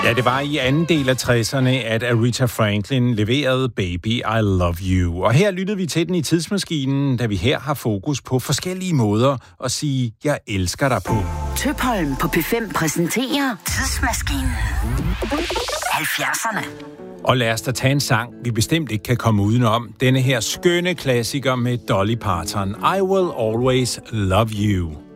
Ja, det var i anden del af 60'erne, at Aretha Franklin leverede Baby I Love You. Og her lyttede vi til den i tidsmaskinen, da vi her har fokus på forskellige måder at sige, jeg elsker dig på. Tøpholm på P5 præsenterer Tidsmaskinen. 70'erne. Og lad os da tage en sang, vi bestemt ikke kan komme udenom. Denne her skønne klassiker med Dolly Parton. I Will Always Love You.